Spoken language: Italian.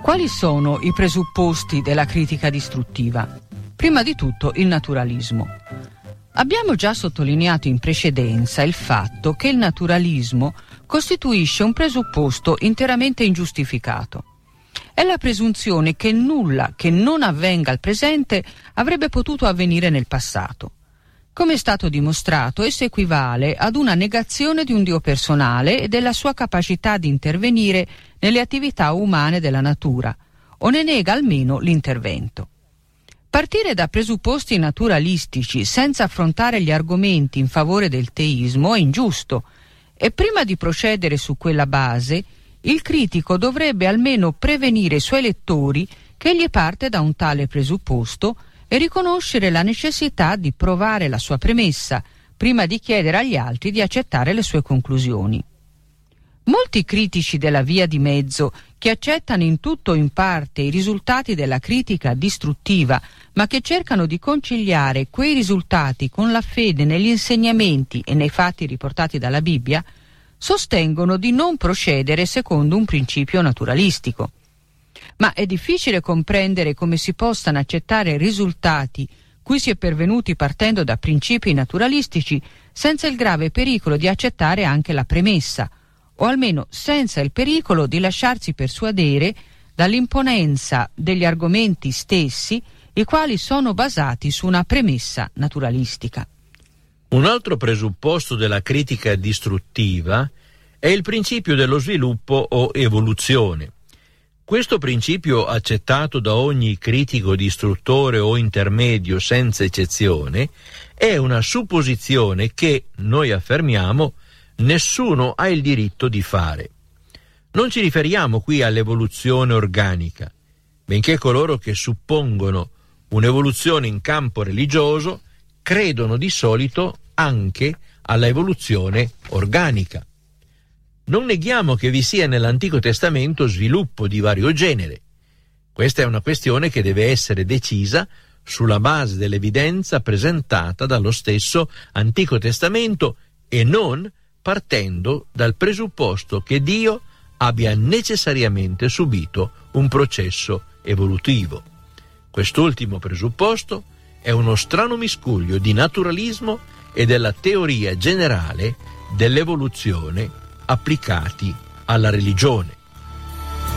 Quali sono i presupposti della critica distruttiva? Prima di tutto il naturalismo. Abbiamo già sottolineato in precedenza il fatto che il naturalismo costituisce un presupposto interamente ingiustificato. È la presunzione che nulla che non avvenga al presente avrebbe potuto avvenire nel passato. Come è stato dimostrato, esso equivale ad una negazione di un Dio personale e della sua capacità di intervenire nelle attività umane della natura, o ne nega almeno l'intervento. Partire da presupposti naturalistici senza affrontare gli argomenti in favore del teismo è ingiusto, e prima di procedere su quella base, il critico dovrebbe almeno prevenire i suoi lettori che egli parte da un tale presupposto e riconoscere la necessità di provare la sua premessa prima di chiedere agli altri di accettare le sue conclusioni. Molti critici della via di mezzo, che accettano in tutto o in parte i risultati della critica distruttiva, ma che cercano di conciliare quei risultati con la fede negli insegnamenti e nei fatti riportati dalla Bibbia, sostengono di non procedere secondo un principio naturalistico. Ma è difficile comprendere come si possano accettare risultati cui si è pervenuti partendo da principi naturalistici senza il grave pericolo di accettare anche la premessa, o almeno senza il pericolo di lasciarsi persuadere dall'imponenza degli argomenti stessi, i quali sono basati su una premessa naturalistica. Un altro presupposto della critica distruttiva è il principio dello sviluppo o evoluzione. Questo principio, accettato da ogni critico distruttore o intermedio senza eccezione, è una supposizione che, noi affermiamo, nessuno ha il diritto di fare. Non ci riferiamo qui all'evoluzione organica, benché coloro che suppongono un'evoluzione in campo religioso credono di solito anche alla evoluzione organica. Non neghiamo che vi sia nell'Antico Testamento sviluppo di vario genere. Questa è una questione che deve essere decisa sulla base dell'evidenza presentata dallo stesso Antico Testamento e non partendo dal presupposto che Dio abbia necessariamente subito un processo evolutivo. Quest'ultimo presupposto è uno strano miscuglio di naturalismo e della teoria generale dell'evoluzione applicati alla religione.